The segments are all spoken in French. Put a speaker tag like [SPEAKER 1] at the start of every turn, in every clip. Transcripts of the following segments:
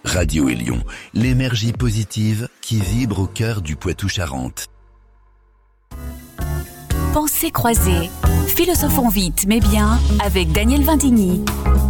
[SPEAKER 1] Radio Élion, l'énergie positive qui vibre au cœur du Poitou-Charentes.
[SPEAKER 2] Pensées croisées, philosophons vite mais bien avec Daniel Vindigny.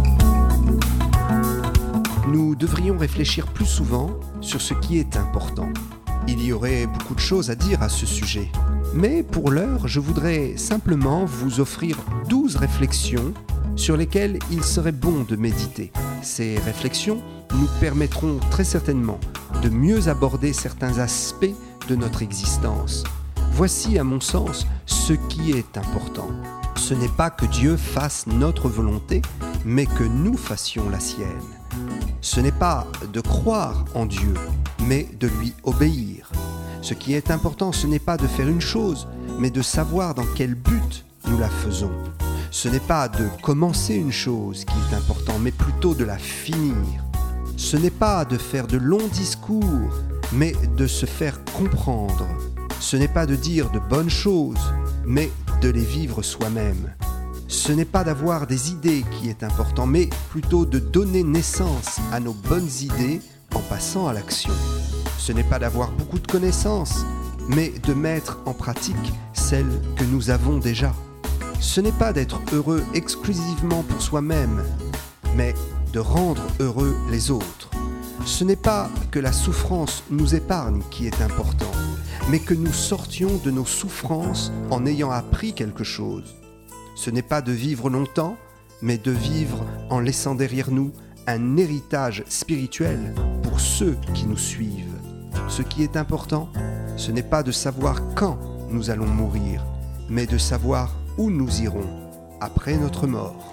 [SPEAKER 3] Nous devrions réfléchir plus souvent sur ce qui est important. Il y aurait beaucoup de choses à dire à ce sujet. Mais pour l'heure, je voudrais simplement vous offrir 12 réflexions sur lesquelles il serait bon de méditer. Ces réflexions nous permettront très certainement de mieux aborder certains aspects de notre existence. Voici, à mon sens, ce qui est important. Ce n'est pas que Dieu fasse notre volonté, mais que nous fassions la sienne. Ce n'est pas de croire en Dieu, mais de lui obéir. Ce qui est important, ce n'est pas de faire une chose, mais de savoir dans quel but nous la faisons. Ce n'est pas de commencer une chose qui est important, mais plutôt de la finir. Ce n'est pas de faire de longs discours, mais de se faire comprendre. Ce n'est pas de dire de bonnes choses, mais de les vivre soi-même. Ce n'est pas d'avoir des idées qui est important, mais plutôt de donner naissance à nos bonnes idées en passant à l'action. Ce n'est pas d'avoir beaucoup de connaissances, mais de mettre en pratique celles que nous avons déjà. Ce n'est pas d'être heureux exclusivement pour soi-même, mais de rendre heureux les autres. Ce n'est pas que la souffrance nous épargne qui est important, mais que nous sortions de nos souffrances en ayant appris quelque chose. Ce n'est pas de vivre longtemps, mais de vivre en laissant derrière nous un héritage spirituel pour ceux qui nous suivent. Ce qui est important, ce n'est pas de savoir quand nous allons mourir, mais de savoir où nous irons après notre mort.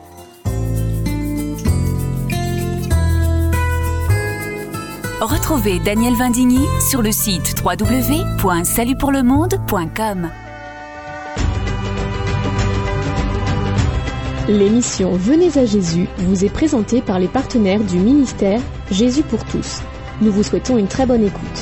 [SPEAKER 2] Retrouvez Daniel Vindigny sur le site www.salutpourlemonde.com.
[SPEAKER 4] L'émission Venez à Jésus vous est présentée par les partenaires du ministère Jésus pour tous. Nous vous souhaitons une très bonne écoute.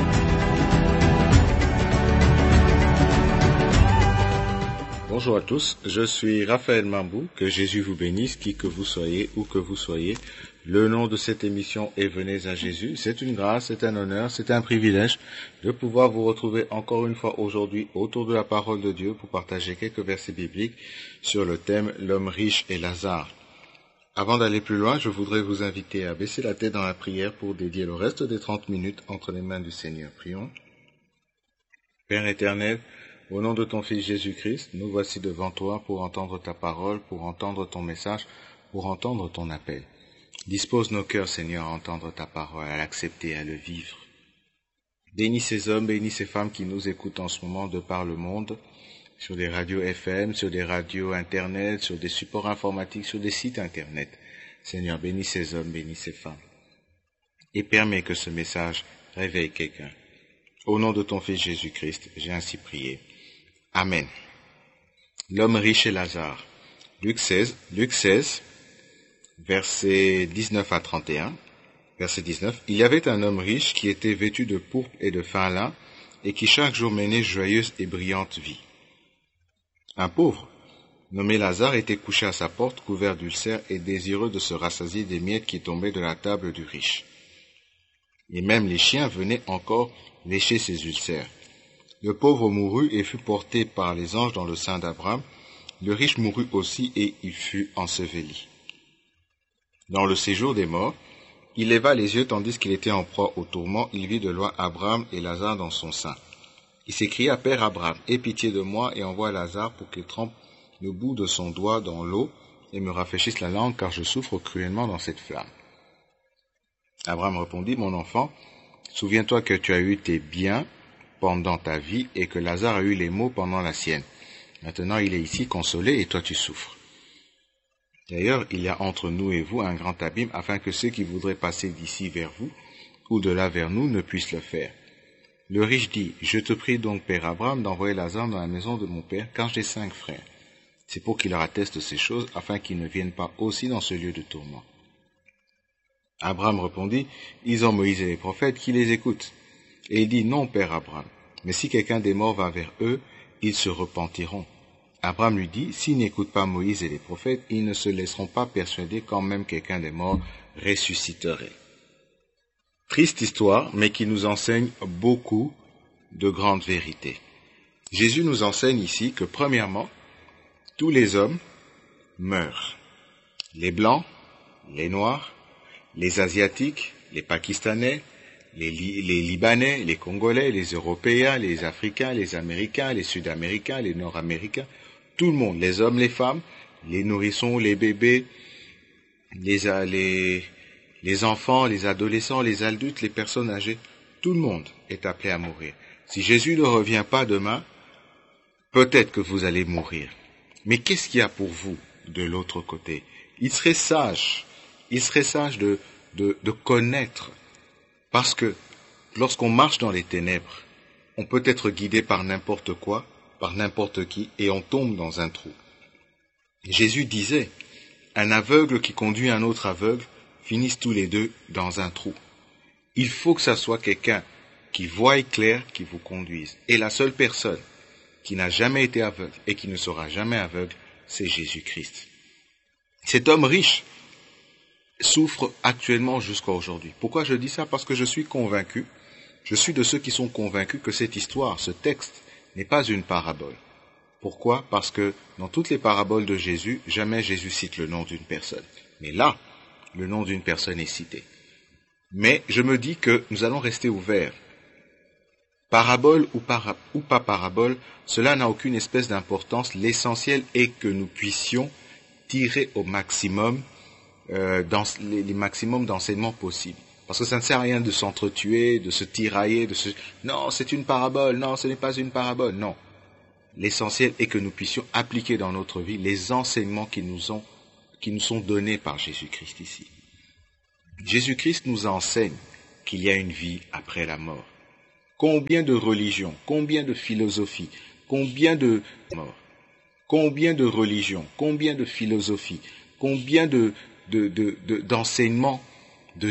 [SPEAKER 5] Bonjour à tous, je suis Raphaël Mambou, que Jésus vous bénisse, qui que vous soyez, où que vous soyez. Le nom de cette émission est Venez à Jésus. C'est une grâce, c'est un honneur, c'est un privilège de pouvoir vous retrouver encore une fois aujourd'hui autour de la parole de Dieu pour partager quelques versets bibliques sur le thème L'homme riche et Lazare. Avant d'aller plus loin, je voudrais vous inviter à baisser la tête dans la prière pour dédier le reste des 30 minutes entre les mains du Seigneur. Prions. Père éternel, au nom de ton Fils Jésus-Christ, nous voici devant toi pour entendre ta parole, pour entendre ton message, pour entendre ton appel. Dispose nos cœurs, Seigneur, à entendre ta parole, à l'accepter, à le vivre. Bénis ces hommes, bénis ces femmes qui nous écoutent en ce moment de par le monde, sur des radios FM, sur des radios Internet, sur des supports informatiques, sur des sites Internet. Seigneur, bénis ces hommes, bénis ces femmes. Et permets que ce message réveille quelqu'un. Au nom de ton Fils Jésus-Christ, j'ai ainsi prié. Amen. L'homme riche et Lazare. Luc 16, versets 19 à 31. Verset 19. Il y avait un homme riche qui était vêtu de pourpre et de fin lin et qui chaque jour menait joyeuse et brillante vie. Un pauvre, nommé Lazare, était couché à sa porte, couvert d'ulcères et désireux de se rassasier des miettes qui tombaient de la table du riche. Et même les chiens venaient encore lécher ses ulcères. Le pauvre mourut et fut porté par les anges dans le sein d'Abraham. Le riche mourut aussi et il fut enseveli. Dans le séjour des morts, il leva les yeux tandis qu'il était en proie au tourment. Il vit de loin Abraham et Lazare dans son sein. Il s'écria, « Père Abraham, aie pitié de moi et envoie Lazare pour qu'il trempe le bout de son doigt dans l'eau et me rafraîchisse la langue, car je souffre cruellement dans cette flamme. » Abraham répondit, « Mon enfant, souviens-toi que tu as eu tes biens pendant ta vie et que Lazare a eu les maux pendant la sienne. Maintenant il est ici consolé et toi tu souffres. D'ailleurs, il y a entre nous et vous un grand abîme afin que ceux qui voudraient passer d'ici vers vous ou de là vers nous ne puissent le faire. » Le riche dit, « Je te prie donc, Père Abraham, d'envoyer Lazare dans la maison de mon père, car j'ai 5 frères. C'est pour qu'il leur atteste ces choses, afin qu'ils ne viennent pas aussi dans ce lieu de tourment. » Abraham répondit, « Ils ont Moïse et les prophètes, qui les écoutent. » Et il dit, « Non, Père Abraham, mais si quelqu'un des morts va vers eux, ils se repentiront. » Abraham lui dit, « S'ils n'écoutent pas Moïse et les prophètes, ils ne se laisseront pas persuader quand même quelqu'un des morts ressusciterait. » Triste histoire, mais qui nous enseigne beaucoup de grandes vérités. Jésus nous enseigne ici que, premièrement, tous les hommes meurent. Les Blancs, les Noirs, les Asiatiques, les Pakistanais, les Libanais, les Congolais, les Européens, les Africains, les Américains, les Sud-Américains, les Nord-Américains, tout le monde, les hommes, les femmes, les nourrissons, les bébés, les enfants, les adolescents, les adultes, les personnes âgées, tout le monde est appelé à mourir. Si Jésus ne revient pas demain, peut-être que vous allez mourir. Mais qu'est-ce qu'il y a pour vous de l'autre côté? Il serait sage de connaître, parce que lorsqu'on marche dans les ténèbres, on peut être guidé par n'importe quoi, par n'importe qui, et on tombe dans un trou. Jésus disait, un aveugle qui conduit un autre aveugle finissent tous les deux dans un trou. Il faut que ça soit quelqu'un qui voie clair, qui vous conduise. Et la seule personne qui n'a jamais été aveugle et qui ne sera jamais aveugle, c'est Jésus-Christ. Cet homme riche souffre actuellement jusqu'à aujourd'hui. Pourquoi je dis ça? Parce que je suis de ceux qui sont convaincus que cette histoire, ce texte, n'est pas une parabole. Pourquoi? Parce que dans toutes les paraboles de Jésus, jamais Jésus cite le nom d'une personne. Mais là, le nom d'une personne est cité. Mais je me dis que nous allons rester ouverts. Parabole ou pas parabole, cela n'a aucune espèce d'importance. L'essentiel est que nous puissions tirer au maximum les maximums d'enseignements possibles. Parce que ça ne sert à rien de s'entretuer, de se tirailler, non, c'est une parabole, non, ce n'est pas une parabole, non. L'essentiel est que nous puissions appliquer dans notre vie les enseignements qui nous sont donnés par Jésus-Christ ici. Jésus-Christ nous enseigne qu'il y a une vie après la mort. Combien de religions, combien de philosophies, combien de morts, combien de religions, combien de philosophies, combien d'enseignements